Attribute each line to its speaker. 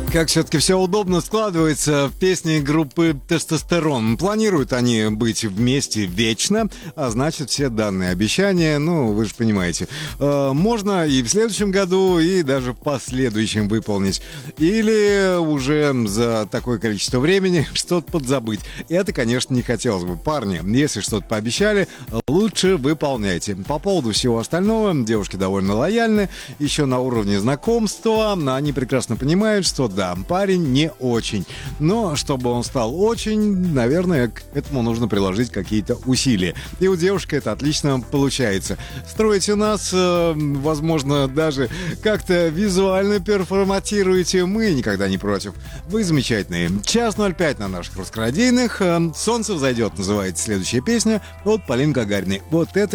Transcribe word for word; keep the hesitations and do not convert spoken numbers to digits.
Speaker 1: Как все-таки все удобно складывается в песне группы «Тестостерон». Планируют они быть вместе вечно, а значит, все данные обещания, ну, вы же понимаете, э, можно и в следующем году, и даже в последующем выполнить. Или уже за такое количество времени что-то подзабыть. Это, конечно, не хотелось бы. Парни, если что-то пообещали, лучше выполняйте. По поводу всего остального, девушки довольно лояльны, еще на уровне знакомства. Они прекрасно понимают, что да, парень не очень. Но чтобы он стал очень, наверное, к этому нужно приложить какие-то усилия. И у девушки это отлично получается. Строите нас, э, возможно, даже как-то визуально перформатируете. Мы никогда не против. Вы замечательные. Час ноль пять на наших русскородийных. «Солнце взойдет» называется следующая песня от Полины Гагариной. Вот это